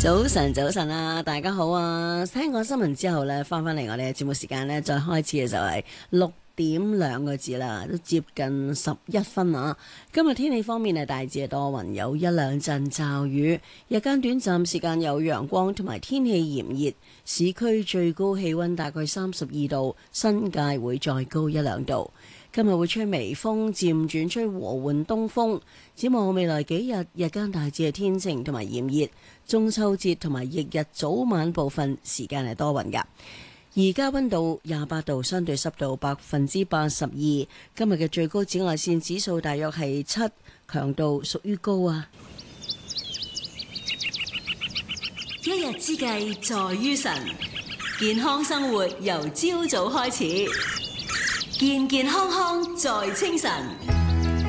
早晨，早晨啊，大家好啊！聽過新聞之後呢，翻嚟我哋嘅節目時間呢，再開始嘅就係6點2個字啦，都接近11分啊！今日天氣方面係大致係多雲，有一兩陣驟雨，日間短暫時間有陽光，同埋天氣炎熱，市區最高氣溫大概32度，新界會再高一兩度。今日會吹微風，漸轉吹和緩東風。展望未來幾日，日間大致係天晴同埋炎熱。中秋節同埋翌日早晚部分時間係多雲㗎。而家溫度28度，相對濕度82%。今日嘅最高紫外線指數大約係7，強度屬於高啊。 一日之計在於晨，健康生活由朝早開始。健健康康在清晨。